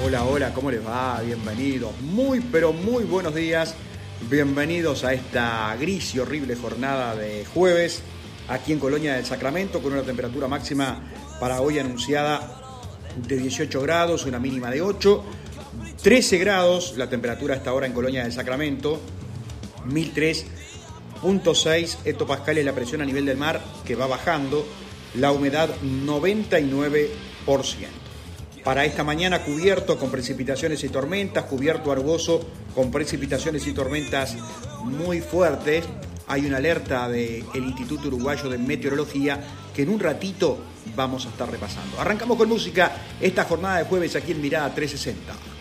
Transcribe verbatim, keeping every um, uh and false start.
Hola, hola, ¿cómo les va? Bienvenidos. Muy, pero muy buenos días. Bienvenidos a esta gris y horrible jornada de jueves aquí en Colonia del Sacramento, con una temperatura máxima para hoy anunciada de dieciocho grados, una mínima de ocho, trece grados la temperatura a esta hora en Colonia del Sacramento, mil tres punto seis hectopascales la presión a nivel del mar, que va bajando, la humedad noventa y nueve por ciento. Para esta mañana cubierto con precipitaciones y tormentas, cubierto argoso con precipitaciones y tormentas muy fuertes. Hay una alerta del Instituto Uruguayo de Meteorología que en un ratito vamos a estar repasando. Arrancamos con música esta jornada de jueves aquí en Mirada trescientos sesenta.